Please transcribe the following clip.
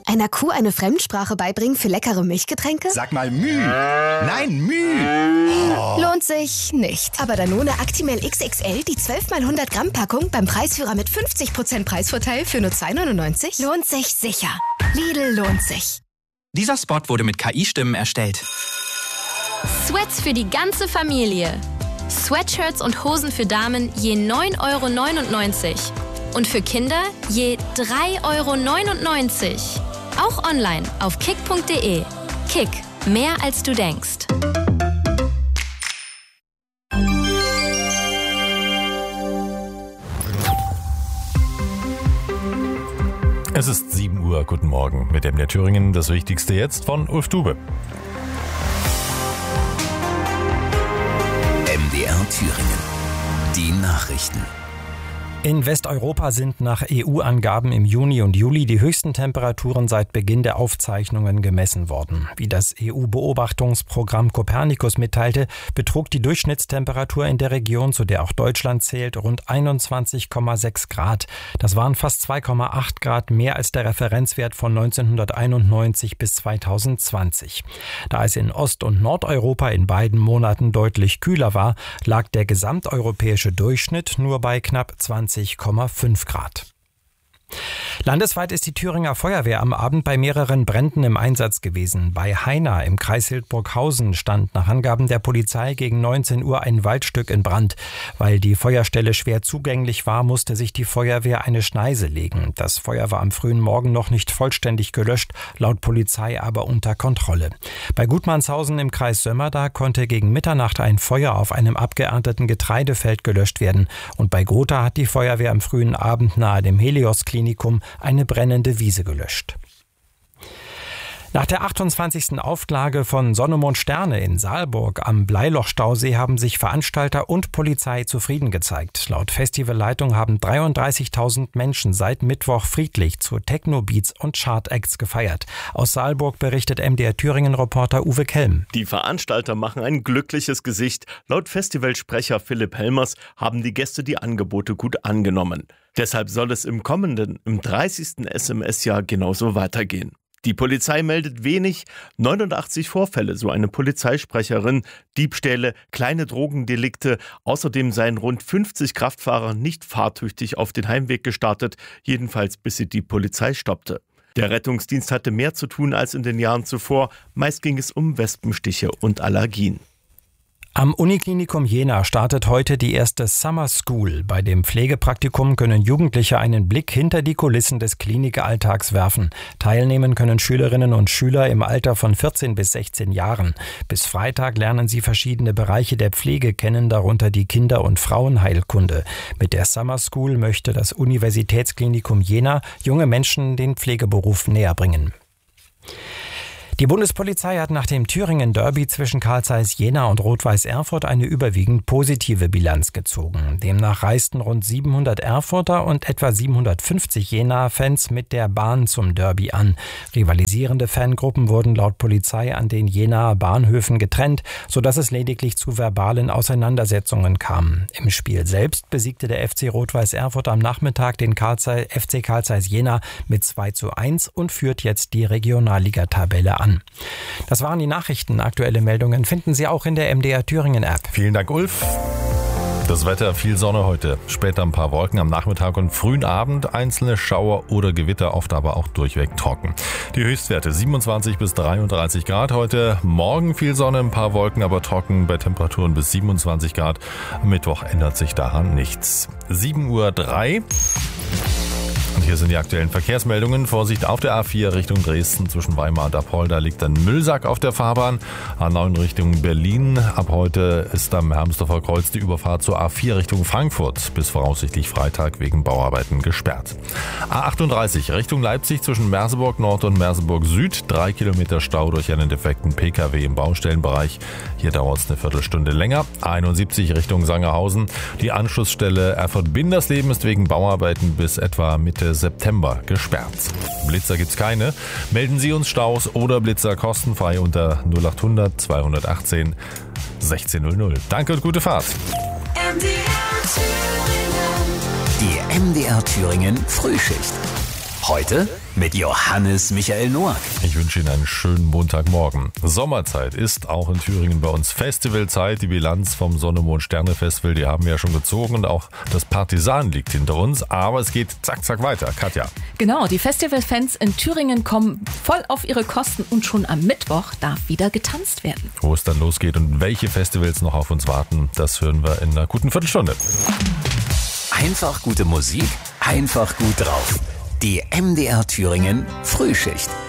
Einer Kuh eine Fremdsprache beibringen für leckere Milchgetränke? Sag mal Müh. Nein, Müh. Oh. Lohnt sich nicht. Aber Danone Actimel XXL, die 12 x 100 Gramm Packung beim Preisführer mit 50% Preisvorteil für nur 2,99? Lohnt sich sicher. Lidl lohnt sich. Dieser Spot wurde mit KI-Stimmen erstellt. Sweats für die ganze Familie. Sweatshirts und Hosen für Damen je 9,99 € und für Kinder je 3,99 €. Auch online auf kick.de. Kick, mehr als du denkst. Es ist 7 Uhr. Guten Morgen mit MDR Thüringen. Das Wichtigste jetzt von Ulf Dube. MDR Thüringen. Die Nachrichten. In Westeuropa sind nach EU-Angaben im Juni und Juli die höchsten Temperaturen seit Beginn der Aufzeichnungen gemessen worden. Wie das EU-Beobachtungsprogramm Copernicus mitteilte, betrug die Durchschnittstemperatur in der Region, zu der auch Deutschland zählt, rund 21,6 Grad. Das waren fast 2,8 Grad mehr als der Referenzwert von 1991 bis 2020. Da es in Ost- und Nordeuropa in beiden Monaten deutlich kühler war, lag der gesamteuropäische Durchschnitt nur bei knapp 20,5 Grad. Landesweit ist die Thüringer Feuerwehr am Abend bei mehreren Bränden im Einsatz gewesen. Bei Haina im Kreis Hildburghausen stand nach Angaben der Polizei gegen 19 Uhr ein Waldstück in Brand. Weil die Feuerstelle schwer zugänglich war, musste sich die Feuerwehr eine Schneise legen. Das Feuer war am frühen Morgen noch nicht vollständig gelöscht, laut Polizei aber unter Kontrolle. Bei Gutmannshausen im Kreis Sömmerda konnte gegen Mitternacht ein Feuer auf einem abgeernteten Getreidefeld gelöscht werden. Und bei Gotha hat die Feuerwehr am frühen Abend nahe dem Helios-Klinikum eine brennende Wiese gelöscht. Nach der 28. Auflage von Sonne, Mond, Sterne in Saalburg am Bleiloch-Stausee haben sich Veranstalter und Polizei zufrieden gezeigt. Laut Festivalleitung haben 33.000 Menschen seit Mittwoch friedlich zu Techno-Beats und Chart-Acts gefeiert. Aus Saalburg berichtet MDR Thüringen-Reporter Uwe Kelm. Die Veranstalter machen ein glückliches Gesicht. Laut Festivalsprecher Philipp Helmers haben die Gäste die Angebote gut angenommen. Deshalb soll es im 30. SMS-Jahr genauso weitergehen. Die Polizei meldet wenig, 89 Vorfälle, so eine Polizeisprecherin, Diebstähle, kleine Drogendelikte. Außerdem seien rund 50 Kraftfahrer nicht fahrtüchtig auf den Heimweg gestartet, jedenfalls bis sie die Polizei stoppte. Der Rettungsdienst hatte mehr zu tun als in den Jahren zuvor. Meist ging es um Wespenstiche und Allergien. Am Uniklinikum Jena startet heute die erste Summer School. Bei dem Pflegepraktikum können Jugendliche einen Blick hinter die Kulissen des Klinikalltags werfen. Teilnehmen können Schülerinnen und Schüler im Alter von 14 bis 16 Jahren. Bis Freitag lernen sie verschiedene Bereiche der Pflege kennen, darunter die Kinder- und Frauenheilkunde. Mit der Summer School möchte das Universitätsklinikum Jena junge Menschen den Pflegeberuf näher bringen. Die Bundespolizei hat nach dem Thüringen-Derby zwischen Carl Zeiss Jena und Rot-Weiß Erfurt eine überwiegend positive Bilanz gezogen. Demnach reisten rund 700 Erfurter und etwa 750 Jena-Fans mit der Bahn zum Derby an. Rivalisierende Fangruppen wurden laut Polizei an den Jenaer Bahnhöfen getrennt, sodass es lediglich zu verbalen Auseinandersetzungen kam. Im Spiel selbst besiegte der FC Rot-Weiß Erfurt am Nachmittag den FC Carl Zeiss Jena mit 2:1 und führt jetzt die Regionalliga-Tabelle an. Das waren die Nachrichten. Aktuelle Meldungen finden Sie auch in der MDR Thüringen App. Vielen Dank, Ulf. Das Wetter, viel Sonne heute, später ein paar Wolken am Nachmittag und frühen Abend, einzelne Schauer oder Gewitter, oft aber auch durchweg trocken. Die Höchstwerte 27 bis 33 Grad heute, morgen viel Sonne, ein paar Wolken, aber trocken bei Temperaturen bis 27 Grad. Am Mittwoch ändert sich daran nichts. 7:03 Uhr. Und hier sind die aktuellen Verkehrsmeldungen. Vorsicht auf der A4 Richtung Dresden zwischen Weimar und Apolda liegt ein Müllsack auf der Fahrbahn. A9 Richtung Berlin. Ab heute ist am Hermsdorfer Kreuz die Überfahrt zur A4 Richtung Frankfurt bis voraussichtlich Freitag wegen Bauarbeiten gesperrt. A38 Richtung Leipzig zwischen Merseburg Nord und Merseburg Süd. 3 Kilometer Stau durch einen defekten Pkw im Baustellenbereich. Hier dauert es eine Viertelstunde länger. A71 Richtung Sangerhausen. Die Anschlussstelle Erfurt-Bindersleben ist wegen Bauarbeiten bis etwa Mitte September gesperrt. Blitzer gibt's keine. Melden Sie uns Staus oder Blitzer kostenfrei unter 0800 218 1600. Danke und gute Fahrt. Die MDR Thüringen Frühschicht. Heute mit Johannes Michael Noack. Ich wünsche Ihnen einen schönen Montagmorgen. Sommerzeit ist auch in Thüringen bei uns Festivalzeit. Die Bilanz vom Sonne-Mond-Sterne-Festival, die haben wir ja schon gezogen und auch das Partisan liegt hinter uns. Aber es geht zack, zack weiter. Katja. Genau, die Festivalfans in Thüringen kommen voll auf ihre Kosten und schon am Mittwoch darf wieder getanzt werden. Wo es dann losgeht und welche Festivals noch auf uns warten, das hören wir in einer guten Viertelstunde. Einfach gute Musik, einfach gut drauf. Die MDR Thüringen Frühschicht.